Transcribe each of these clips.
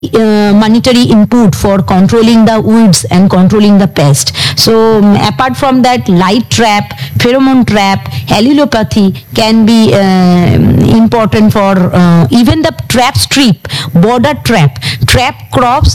monetary input for controlling the weeds and controlling the pest. So apart from that, light trap, pheromone trap, allelopathy can be important for even the trap strip, border trap crops,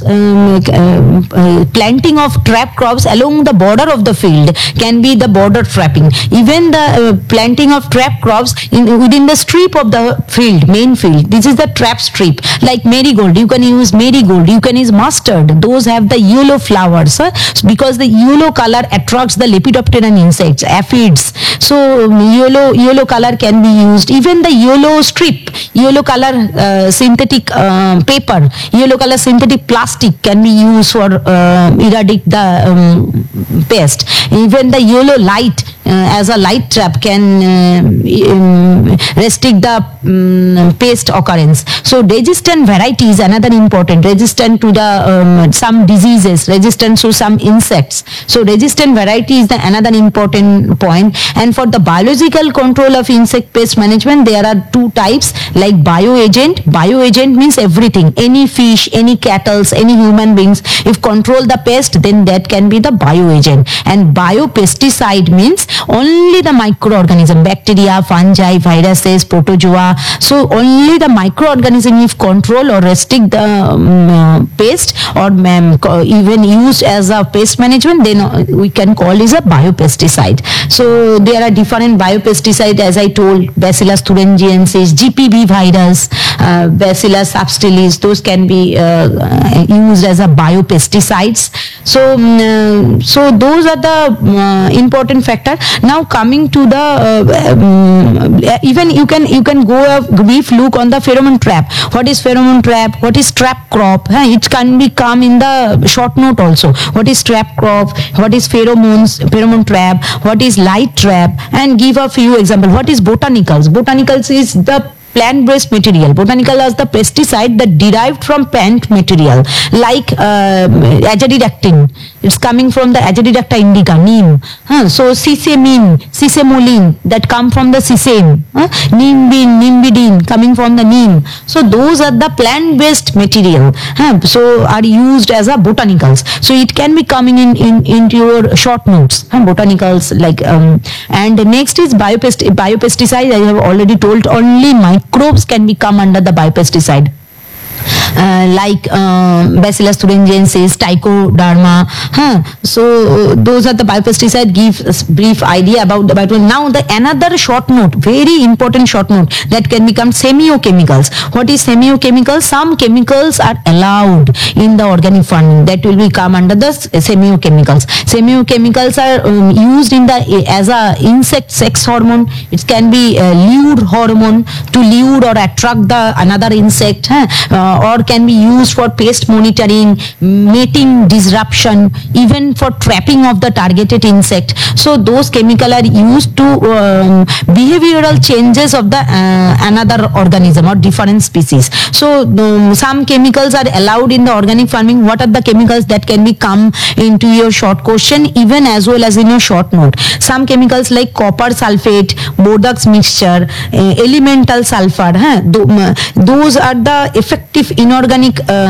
planting of trap crops along the border of the field can be the border trapping. Even the planting of trap crops within the strip of the field, main field, this is the trap strip. Like marigold, you can use marigold, you can use mustard, those have the yellow flowers, because the yellow color attracts the lepidopteran insects, aphids. So yellow color can be used. Even the yellow strip, yellow color synthetic paper, yellow color synthetic plastic can be used for eradicate the pest. Even the yellow light as a light trap can restrict the pest occurrence. So resistant variety is another important, resistant to the some diseases, resistant to some insects. So resistant variety is the another important point. And for the biological control of insect pest management, there are two types, like bioagent. Bioagent means everything, any fish, any cattle, any human beings. If control the pest, then that can be the bioagent. And biopesticide means only the microorganism, bacteria, fungi, viruses, protozoa. So only the microorganism if control or restrict the pest or even used as a pest management, then we can call is a biopesticide. So there are different biopesticides, as I told, Bacillus thuringiensis, GPV virus, Bacillus subtilis, those can be used as a biopesticides. So those are the important factor. Now coming to the even you can go a brief look on the pheromone trap. What is pheromone trap? What is trap crop? It can be come in the short note also. What is trap crop? What is pheromone trap? What is light trap? And give a few examples. What is botanicals? Botanicals is the plant-based material. Botanical is the pesticide that derived from plant material, like azadirachtin. It's coming from the Azadirachta indica, neem. So sesamolene, that come from the sesame. Nimbidine, coming from the neem. So those are the plant-based material. So are used as a botanicals. So it can be coming into your short notes. Botanicals like and next is biopesticide. I have already told, only microbes can be come under the biopesticide. Like Bacillus thuringiensis, Trichoderma. So those are the biopesticide. Give a brief idea about the biopesticide. Now the another short note, very important short note, that can become semiochemicals. What is semiochemicals? Some chemicals are allowed in the organic farming, that will become under the semiochemicals. Semiochemicals are used in the as a insect sex hormone. It can be lure hormone to lure or attract the another insect, or can be used for pest monitoring, mating disruption, even for trapping of the targeted insect. So those chemicals are used to behavioral changes of the another organism or different species. So some chemicals are allowed in the organic farming. What are the chemicals that can be come into your short question, even as well as in your short note? Some chemicals like copper sulfate, Bordeaux mixture, elemental sulfur. Those are the effective inorganic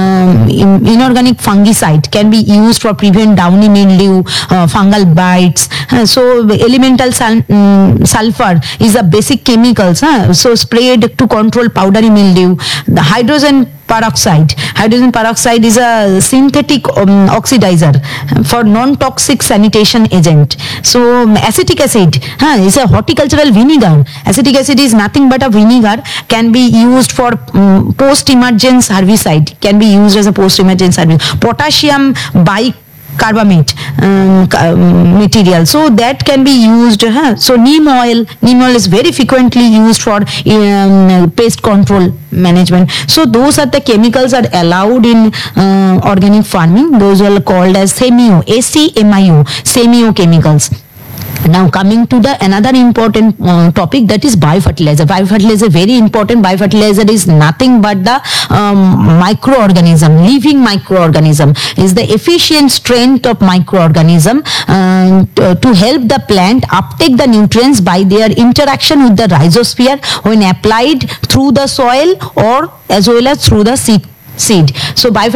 fungicide, can be used for prevent downy mildew, fungal bites. So elemental sulfur is a basic chemicals. So sprayed to control powdery mildew. The hydrogen peroxide is a synthetic oxidizer for non-toxic sanitation agent. So acetic acid is a horticultural vinegar. Acetic acid is nothing but a vinegar, can be used for post-emergence herbicide, can be used as a post-emergence herbicide. Potassium bicarbonate material, so that can be used. So neem oil is very frequently used for pest control management. So those are the chemicals are allowed in organic farming. Those are called as semiochemicals. Now coming to the another important topic, that is biofertilizer. Biofertilizer very important. Biofertilizer is nothing but the microorganism, living microorganism, is the efficient strength of microorganism to help the plant uptake the nutrients by their interaction with the rhizosphere when applied through the soil or as well as through the seed seed. So